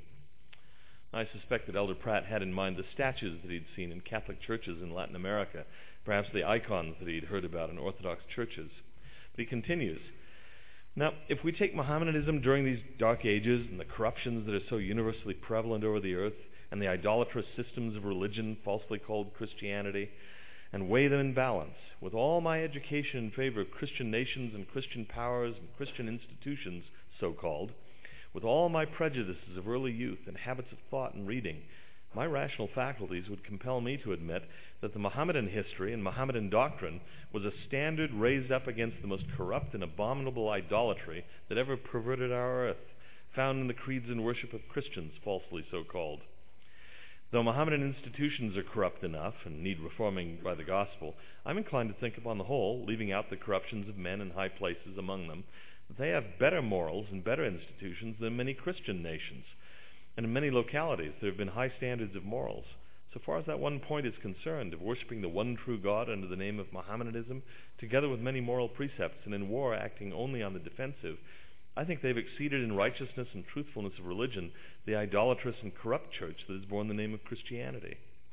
I suspect that Elder Pratt had in mind the statues that he'd seen in Catholic churches in Latin America, perhaps the icons that he'd heard about in Orthodox churches. But he continues, now, if we take Mohammedanism during these dark ages and the corruptions that are so universally prevalent over the earth, and the idolatrous systems of religion falsely called Christianity, and weigh them in balance with all my education in favor of Christian nations and Christian powers and Christian institutions, so-called, with all my prejudices of early youth and habits of thought and reading, my rational faculties would compel me to admit that the Mohammedan history and Mohammedan doctrine was a standard raised up against the most corrupt and abominable idolatry that ever perverted our earth, found in the creeds and worship of Christians, falsely so-called. Though Mohammedan institutions are corrupt enough and need reforming by the gospel, I'm inclined to think upon the whole, leaving out the corruptions of men in high places among them, that they have better morals and better institutions than many Christian nations. And in many localities there have been high standards of morals. So far as that one point is concerned, of worshipping the one true God under the name of Mohammedanism, together with many moral precepts, and in war acting only on the defensive, I think they've exceeded in righteousness and truthfulness of religion the idolatrous and corrupt church that has borne the name of Christianity.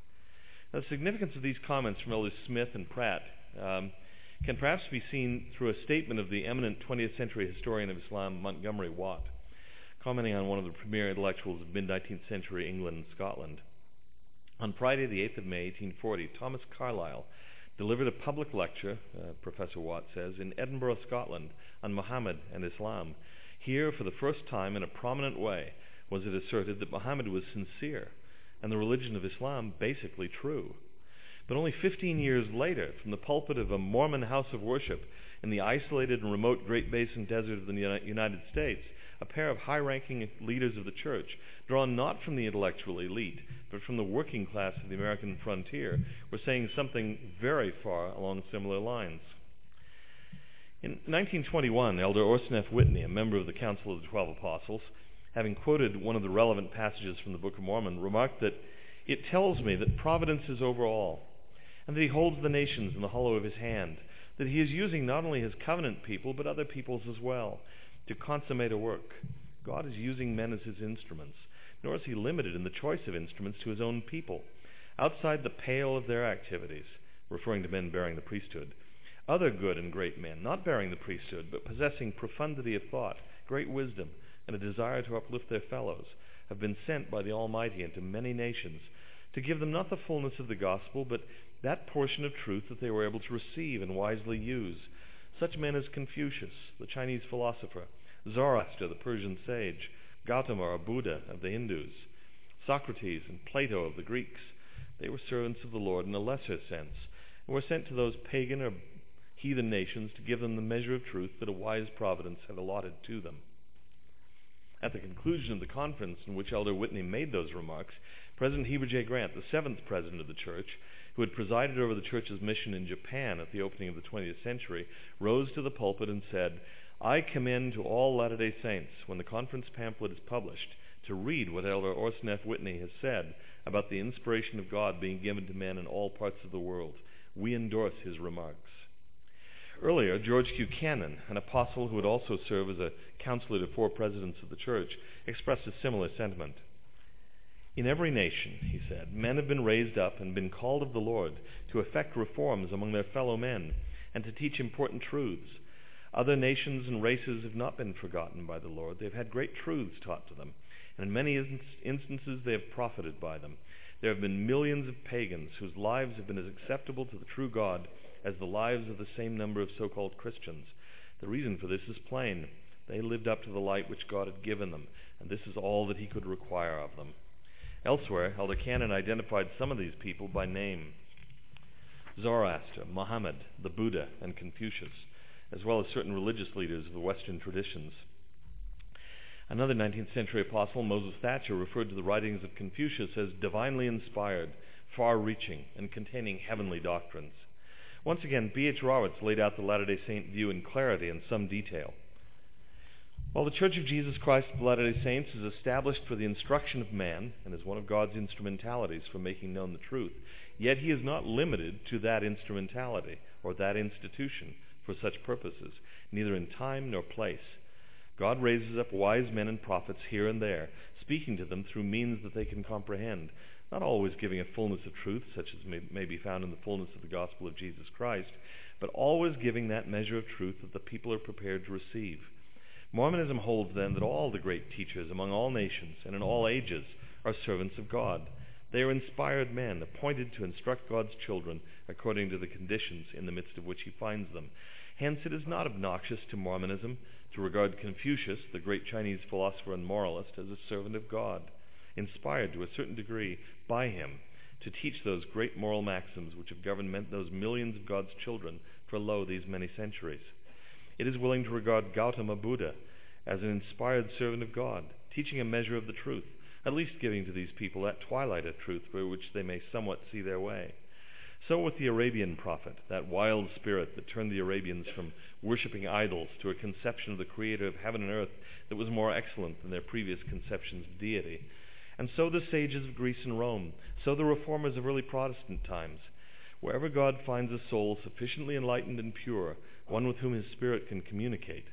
Now, the significance of these comments from Elders Smith and Pratt um, can perhaps be seen through a statement of the eminent twentieth century historian of Islam, Montgomery Watt, commenting on one of the premier intellectuals of mid-nineteenth century England and Scotland. On Friday, the eighth of May, eighteen forty, Thomas Carlyle delivered a public lecture, uh, Professor Watt says, in Edinburgh, Scotland, on Muhammad and Islam. Here, for the first time in a prominent way, was it asserted that Muhammad was sincere and the religion of Islam basically true. But only fifteen years later, from the pulpit of a Mormon house of worship in the isolated and remote Great Basin desert of the United States, a pair of high-ranking leaders of the church, drawn not from the intellectual elite, but from the working class of the American frontier, were saying something very far along similar lines. In nineteen twenty-one, Elder Orson F. Whitney, a member of the Council of the Twelve Apostles, having quoted one of the relevant passages from the Book of Mormon, remarked that it tells me that providence is over all, and that he holds the nations in the hollow of his hand, that he is using not only his covenant people, but other peoples as well, to consummate a work. God is using men as his instruments, nor is he limited in the choice of instruments to his own people, outside the pale of their activities, referring to men bearing the priesthood. Other good and great men, not bearing the priesthood, but possessing profundity of thought, great wisdom, and a desire to uplift their fellows, have been sent by the Almighty into many nations to give them not the fullness of the gospel, but that portion of truth that they were able to receive and wisely use. Such men as Confucius, the Chinese philosopher, Zoroaster, the Persian sage, Gautama or Buddha of the Hindus, Socrates and Plato of the Greeks. They were servants of the Lord in a lesser sense, and were sent to those pagan or heathen nations to give them the measure of truth that a wise providence had allotted to them. At the conclusion of the conference in which Elder Whitney made those remarks, President Heber J. Grant, the seventh president of the church, who had presided over the church's mission in Japan at the opening of the twentieth century, rose to the pulpit and said, "I commend to all Latter-day Saints, when the conference pamphlet is published, to read what Elder Orson F. Whitney has said about the inspiration of God being given to men in all parts of the world. We endorse his remarks." Earlier, George Q. Cannon, an apostle who would also serve as a counselor to four presidents of the church, expressed a similar sentiment. "In every nation," he said, "men have been raised up and been called of the Lord to effect reforms among their fellow men and to teach important truths. Other nations and races have not been forgotten by the Lord. They've had great truths taught to them, and in many instances they have profited by them. There have been millions of pagans whose lives have been as acceptable to the true God as the lives of the same number of so-called Christians. The reason for this is plain. They lived up to the light which God had given them, and this is all that he could require of them." Elsewhere, Elder Cannon identified some of these people by name: Zoroaster, Muhammad, the Buddha, and Confucius, as well as certain religious leaders of the Western traditions. Another nineteenth century apostle, Moses Thatcher, referred to the writings of Confucius as divinely inspired, far-reaching, and containing heavenly doctrines. Once again, B H Roberts laid out the Latter-day Saint view in clarity and some detail. While the Church of Jesus Christ of Latter-day Saints is established for the instruction of man and is one of God's instrumentalities for making known the truth, yet he is not limited to that instrumentality or that institution for such purposes, neither in time nor place. God raises up wise men and prophets here and there, speaking to them through means that they can comprehend, not always giving a fullness of truth, such as may, may be found in the fullness of the gospel of Jesus Christ, but always giving that measure of truth that the people are prepared to receive. Mormonism holds then that all the great teachers among all nations and in all ages are servants of God. They are inspired men, appointed to instruct God's children according to the conditions in the midst of which he finds them. Hence it is not obnoxious to Mormonism to regard Confucius, the great Chinese philosopher and moralist, as a servant of God, inspired to a certain degree by him to teach those great moral maxims which have governed those millions of God's children for lo these many centuries. It is willing to regard Gautama Buddha as an inspired servant of God, teaching a measure of the truth, at least giving to these people that twilight of truth by which they may somewhat see their way. So with the Arabian prophet, that wild spirit that turned the Arabians from worshipping idols to a conception of the creator of heaven and earth that was more excellent than their previous conceptions of deity. And so the sages of Greece and Rome, so the reformers of early Protestant times. Wherever God finds a soul sufficiently enlightened and pure, one with whom his spirit can communicate,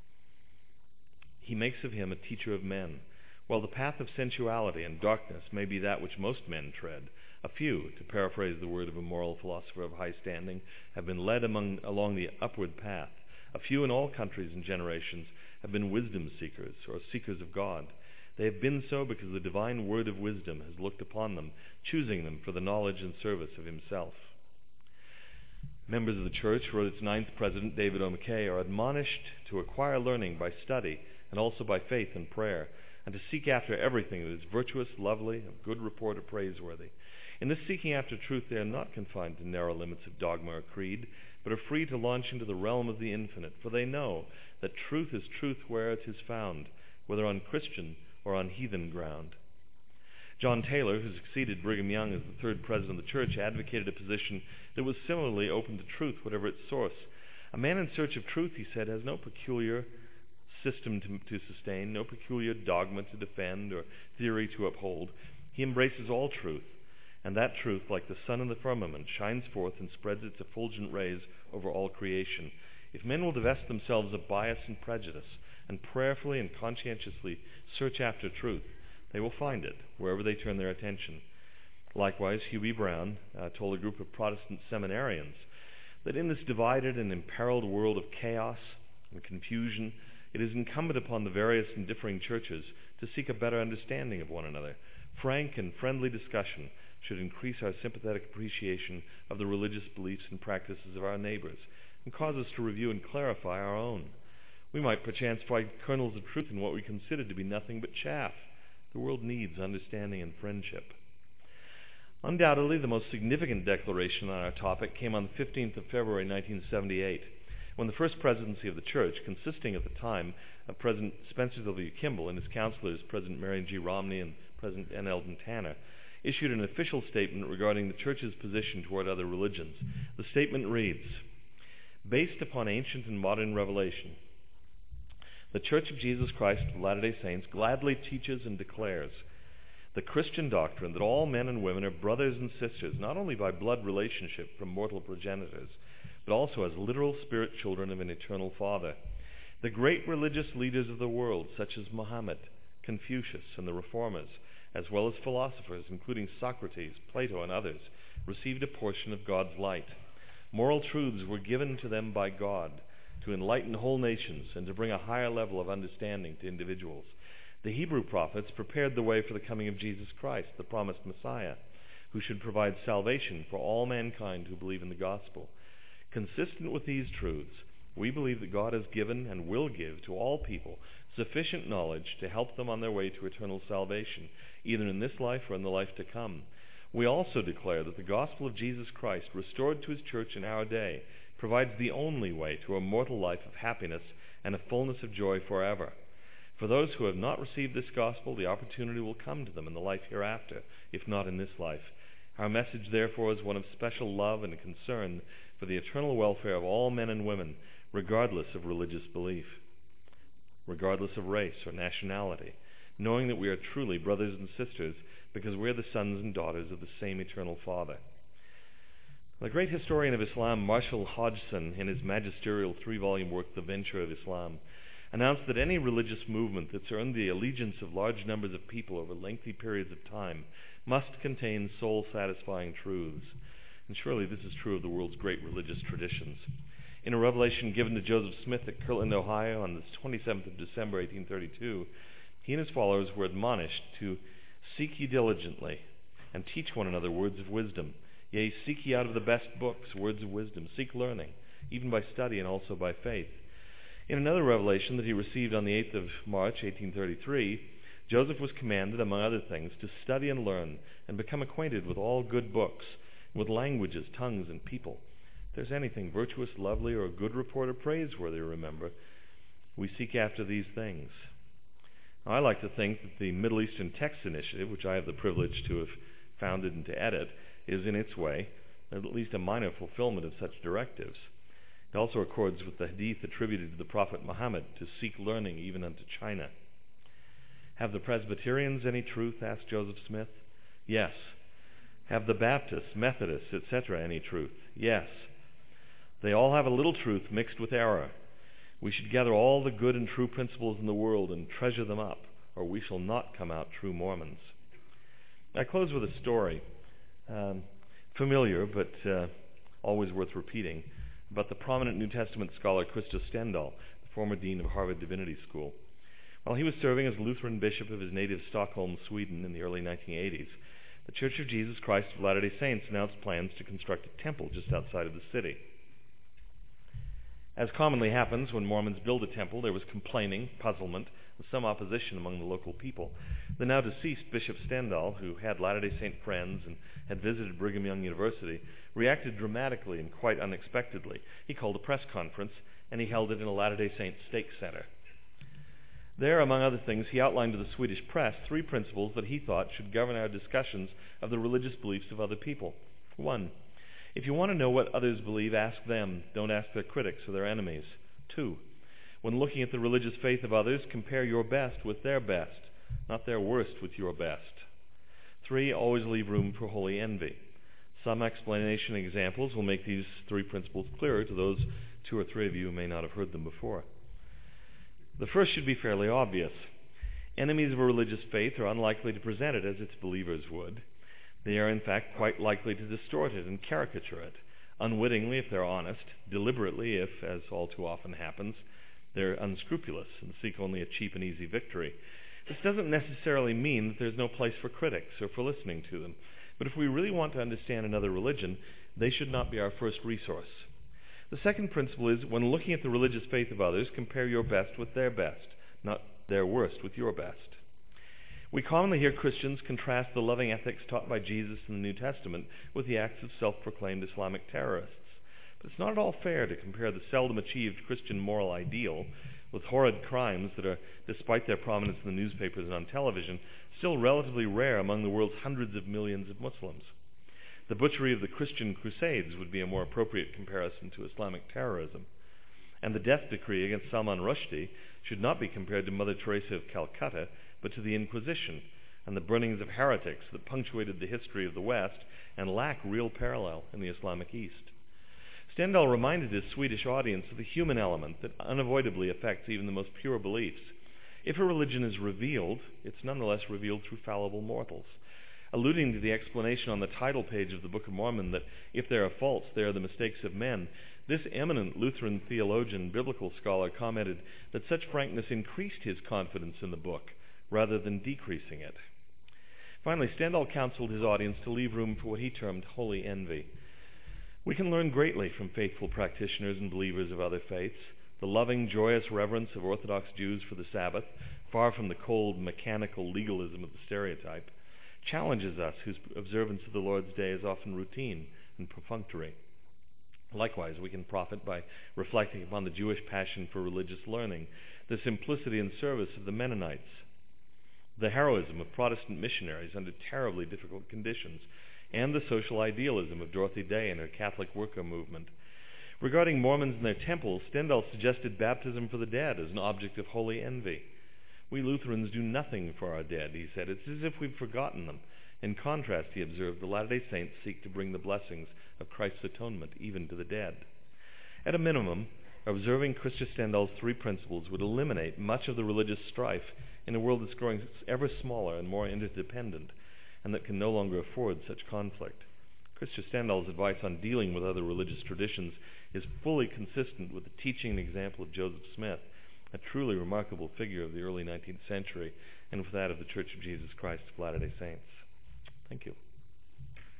he makes of him a teacher of men. While the path of sensuality and darkness may be that which most men tread, a few, to paraphrase the word of a moral philosopher of high standing, have been led among, along the upward path. A few in all countries and generations have been wisdom seekers or seekers of God. They have been so because the divine word of wisdom has looked upon them, choosing them for the knowledge and service of himself. Members of the church, wrote its ninth president, David O. McKay, are admonished to acquire learning by study and also by faith and prayer, and to seek after everything that is virtuous, lovely, of good report, or praiseworthy. In this seeking after truth, they are not confined to narrow limits of dogma or creed, but are free to launch into the realm of the infinite, for they know that truth is truth where it is found, whether on Christian or on heathen ground. John Taylor, who succeeded Brigham Young as the third president of the church, advocated a position that was similarly open to truth, whatever its source. A man in search of truth, he said, has no peculiar system to, to sustain, no peculiar dogma to defend or theory to uphold. He embraces all truth, and that truth, like the sun in the firmament, shines forth and spreads its effulgent rays over all creation. If men will divest themselves of bias and prejudice and prayerfully and conscientiously search after truth, they will find it wherever they turn their attention. Likewise, Hugh B. Brown uh, told a group of Protestant seminarians that in this divided and imperiled world of chaos and confusion, it is incumbent upon the various and differing churches to seek a better understanding of one another. Frank and friendly discussion should increase our sympathetic appreciation of the religious beliefs and practices of our neighbors and cause us to review and clarify our own. We might perchance find kernels of truth in what we consider to be nothing but chaff. The world needs understanding and friendship. Undoubtedly, the most significant declaration on our topic came on the fifteenth of February nineteen seventy-eight, when the First Presidency of the Church, consisting at the time of President Spencer W. Kimball and his counselors, President Marion G. Romney and President N. Eldon Tanner, issued an official statement regarding the Church's position toward other religions. The statement reads, "Based upon ancient and modern revelation, the Church of Jesus Christ of Latter-day Saints gladly teaches and declares the Christian doctrine that all men and women are brothers and sisters, not only by blood relationship from mortal progenitors, but also as literal spirit children of an eternal Father. The great religious leaders of the world, such as Muhammad, Confucius, and the Reformers, as well as philosophers, including Socrates, Plato, and others, received a portion of God's light. Moral truths were given to them by God to enlighten whole nations and to bring a higher level of understanding to individuals. The Hebrew prophets prepared the way for the coming of Jesus Christ, the promised Messiah, who should provide salvation for all mankind who believe in the gospel. Consistent with these truths, we believe that God has given and will give to all people sufficient knowledge to help them on their way to eternal salvation, either in this life or in the life to come. We also declare that the gospel of Jesus Christ, restored to his church in our day, provides the only way to a mortal life of happiness and a fullness of joy forever. For those who have not received this gospel, the opportunity will come to them in the life hereafter, if not in this life. Our message, therefore, is one of special love and concern for the eternal welfare of all men and women, regardless of religious belief, regardless of race or nationality, knowing that we are truly brothers and sisters because we are the sons and daughters of the same eternal Father." The great historian of Islam, Marshall Hodgson, in his magisterial three-volume work, The Venture of Islam, announced that any religious movement that's earned the allegiance of large numbers of people over lengthy periods of time must contain soul-satisfying truths. And surely this is true of the world's great religious traditions. In a revelation given to Joseph Smith at Kirtland, Ohio on the twenty-seventh of December, eighteen thirty-two, he and his followers were admonished to seek ye diligently and teach one another words of wisdom. Yea, seek ye out of the best books words of wisdom. Seek learning, even by study and also by faith. In another revelation that he received on the eighth of March, eighteen thirty-three, Joseph was commanded, among other things, to study and learn and become acquainted with all good books, with languages, tongues, and people. If there's anything virtuous, lovely, or a good report or praiseworthy, remember, we seek after these things. Now, I like to think that the Middle Eastern Text Initiative, which I have the privilege to have founded and to edit, is in its way at least a minor fulfillment of such directives. It also accords with the hadith attributed to the Prophet Muhammad to seek learning even unto China. Have the Presbyterians any truth? Asked Joseph Smith. Yes. Have the Baptists, Methodists, et cetera any truth? Yes. They all have a little truth mixed with error. We should gather all the good and true principles in the world and treasure them up, or we shall not come out true Mormons. I close with a story, um, familiar but uh, always worth repeating, about the prominent New Testament scholar Christos Stendahl, the former dean of Harvard Divinity School. While he was serving as Lutheran bishop of his native Stockholm, Sweden in the early nineteen eighties, the Church of Jesus Christ of Latter-day Saints announced plans to construct a temple just outside of the city. As commonly happens when Mormons build a temple, there was complaining, puzzlement, and some opposition among the local people. The now deceased Bishop Stendahl, who had Latter-day Saint friends and had visited Brigham Young University, reacted dramatically and quite unexpectedly. He called a press conference, and he held it in a Latter-day Saint stake center. There, among other things, he outlined to the Swedish press three principles that he thought should govern our discussions of the religious beliefs of other people. One, if you want to know what others believe, ask them. Don't ask their critics or their enemies. Two, when looking at the religious faith of others, compare your best with their best, not their worst with your best. Three, always leave room for holy envy. Some explanation and examples will make these three principles clearer to those two or three of you who may not have heard them before. The first should be fairly obvious. Enemies of a religious faith are unlikely to present it as its believers would. They are, in fact, quite likely to distort it and caricature it, unwittingly if they're honest, deliberately if, as all too often happens, They're unscrupulous and seek only a cheap and easy victory. This doesn't necessarily mean that there's no place for critics or for listening to them. But if we really want to understand another religion, they should not be our first resource. The second principle is, when looking at the religious faith of others, compare your best with their best, not their worst with your best. We commonly hear Christians contrast the loving ethics taught by Jesus in the New Testament with the acts of self-proclaimed Islamic terrorists. But it's not at all fair to compare the seldom achieved Christian moral ideal with horrid crimes that are, despite their prominence in the newspapers and on television, still relatively rare among the world's hundreds of millions of Muslims. The butchery of the Christian Crusades would be a more appropriate comparison to Islamic terrorism. And the death decree against Salman Rushdie should not be compared to Mother Teresa of Calcutta, but to the Inquisition and the burnings of heretics that punctuated the history of the West and lack real parallel in the Islamic East. Stendhal reminded his Swedish audience of the human element that unavoidably affects even the most pure beliefs. If a religion is revealed, it's nonetheless revealed through fallible mortals. Alluding to the explanation on the title page of the Book of Mormon that if there are faults, they are the mistakes of men, this eminent Lutheran theologian, biblical scholar, commented that such frankness increased his confidence in the book rather than decreasing it. Finally, Stendhal counseled his audience to leave room for what he termed holy envy. We can learn greatly from faithful practitioners and believers of other faiths. The loving, joyous reverence of Orthodox Jews for the Sabbath, far from the cold, mechanical legalism of the stereotype, challenges us whose observance of the Lord's Day is often routine and perfunctory. Likewise, we can profit by reflecting upon the Jewish passion for religious learning, the simplicity and service of the Mennonites, the heroism of Protestant missionaries under terribly difficult conditions, and the social idealism of Dorothy Day and her Catholic worker movement. Regarding Mormons and their temples, Stendhal suggested baptism for the dead as an object of holy envy. We Lutherans do nothing for our dead, he said. It's as if we've forgotten them. In contrast, he observed, the Latter-day Saints seek to bring the blessings of Christ's atonement even to the dead. At a minimum, observing Christus Stendhal's three principles would eliminate much of the religious strife in a world that's growing ever smaller and more interdependent, and that can no longer afford such conflict. Christus Stendhal's advice on dealing with other religious traditions is fully consistent with the teaching and example of Joseph Smith, a truly remarkable figure of the early nineteenth century, and with that of the Church of Jesus Christ of Latter-day Saints. Thank you.